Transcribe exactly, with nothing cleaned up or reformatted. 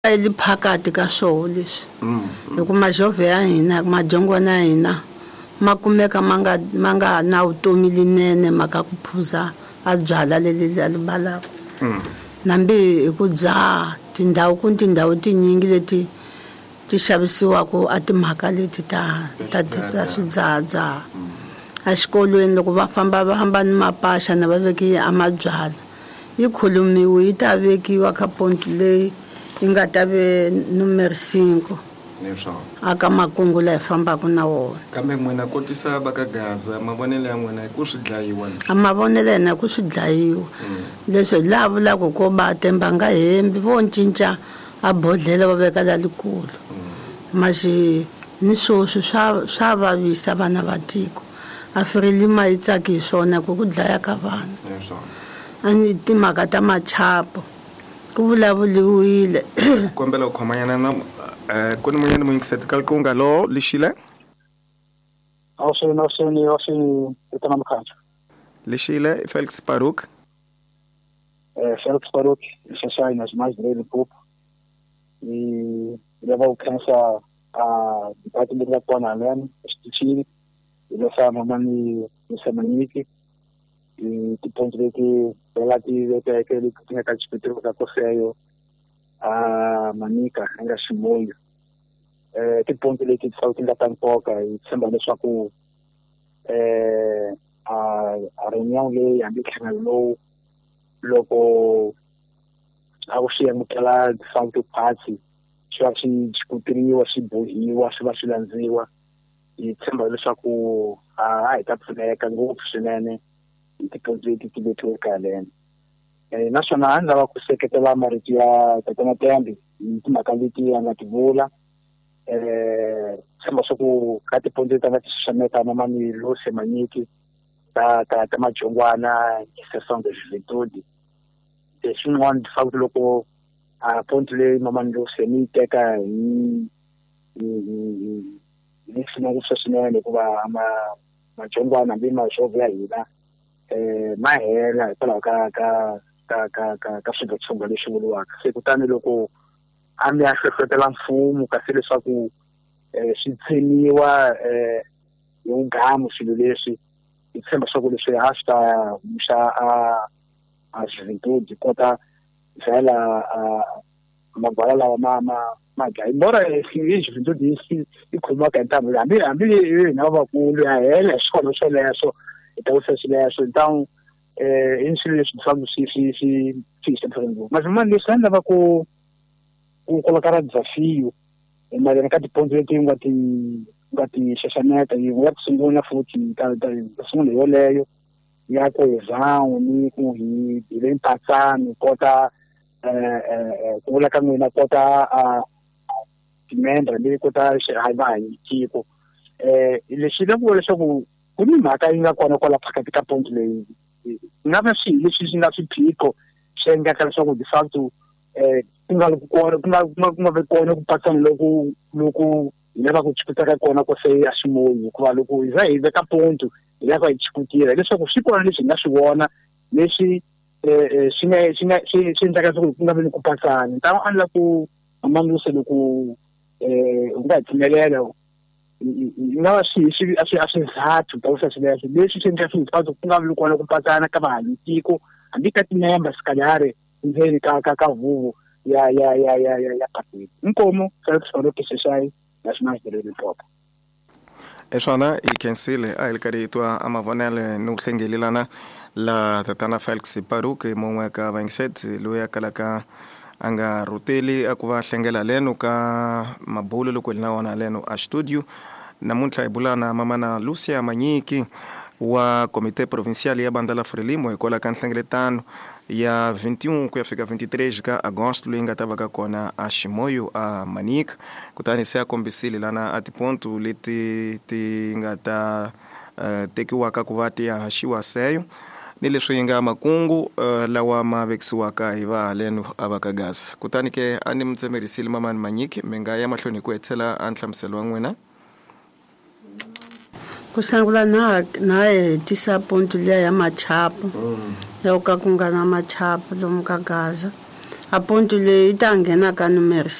Ele phakati ka swoho leswi loko majove ya hina majongwana ya hina ma kumeka ma nga ma nga na vutomi linene maka ku phuza a byala leli li balaka nambi hi ku dzaha tindhawu ku tindhawu tinyingi leti ti xavisiwaka a timhaka leti ta ta swidzaha a xikolweni loko va famba va hamba ni mapasha na va veki amabyala yi khulumiwe yi ta vekiwa ka ponto leyi yi nga ta ve numero cinco aka makungu la hi fambaka na wona kambe n'wina kotisa va ka Gaza mavonelo ya n'wina ku swi dlayiwa a mavonelo na ku swi dlayiwa leswi la vulaka ko ba temba nga hembi vo cinca a bodlela va veka la likulu masi ni swo swa swa vavisa vana va tiko Afrilima yi tsaki swona ku ku dlaya ka vana ani timhaka ta machapo ku vulavuliwile kombela ku khomanyana na ku ni munyana muyingiseti kalkunga lo lixile awusini awusini awusini itana mkhanja lixile Felix Baruch eh Felix Baruch isasai nas mais grande pouco e leva o cansa a departamento da Panamá instituto ele fa mamani semaniki e tipo de que relative a aquele que tinha que discutir com a Conselho a manica ainda chimoio é que ponto ele que falta ainda tão pouca e sempre deixa com é a a reunião ali a bicha no logo a oxia mukela de santo party só se discutiu assim boiu acho que lanziwa e sempre deixa com a a etapa né cango funcionando tipo de que de tudo calendo eh nacional la ku seketela mariti ya tatana tembi imakaliti anakivula eh sema soku kati ponde tanga tsameta mama ni lo semanyiki ta ta ta majongwana sessão de juventude e sinwan de fato loko a ponte le mama ni lo semiteka ni ni sino kusasine kuba ama majongwana bima shovya ila eh mahela pala ka ka ka ka ka ka switsongo leswi vuriwaka se kutani loko a mi a hlohlotela mfumo kasi leswaku eh swi tsheniwa eh hi ungamu swilo leswi hi tshemba swa ku leswi a swi ta muxa a a juventude kota vela a magwala lawa ma ma magaya mbora hi juventude yi yi khomaka hi ntambu hambi hambi na vakulu ya hela swikolo swoleswo itawusesileso então eh insulation sabe se se se se sempre mas mano isso ainda vai com com colocar desafio mas na cada ponto eu tenho que que chachaneta e o que segundo na fruta tá tá segundo eu leio e a coesão ni com e bem passando cota eh eh com a caminho na cota a pimenta ali cota raiva tipo eh ele chega por isso kuni mhaka yi nga kona kwala phakati ka ponto leyi nga va swi leswi swi nga swiphiqo swi endlaka leswaku de facto eh ku nga ku kona ku nga ku nga ve kona ku patsana loko loko hi lava ku discutaka kona ko se a ximoyi hikuva loko hi za hi veka ponto hi lava hi discutira leswaku swi kona leswi hi nga swi vona leswi eh swi nga swi nga swi endlaka leswaku ku nga vi ni ku patsana ta andla ku amanduse loko eh u nga timelela nga swi swi a swi a swi zathu ta usa swileswo leswi swi endla swi ku nga vi kona ku patsana ka vanhu tiko hambi ka ti-members kalare ndzeni ka ka ka huvo ya ya ya ya ya ya party inkomo Felix Baruch Sesai National Security Board eswana ikensile a ilikaritwa amavonele no hlengelelana la tatana Felix Baruch monwe ka vangset loya kalaka anga roteli akuva hlengela leno ka mabulu loko lina wana leno a studio namuntlha ibulana mamana Lucia Manyiki wa Komite Provincial ya Bandala Frelimo ikola ka nhlengeletano ya vinte e um ku ya fika vinte e três ka agosto loyi nga ta va ka kona a Ximoyo a Manika kutani se a kombisile lana a tiponto leti ti nga ta uh, tekiwaka ku va ti ya haxiwa seyo ni leswi nga makungu uh, lawa ma vekisiwaka hi va haleno a va ka Gaza kutani ke a ni mutsemerisile mamani Manyiki mi nga ya mahlweni ku hetela a nhlamuselo wa n'wina kusangula na na tisa ponto liya ya machapo ya ka ku nga na machapo lomu ka Gaza a ponto leyi yi ta nghena ka numero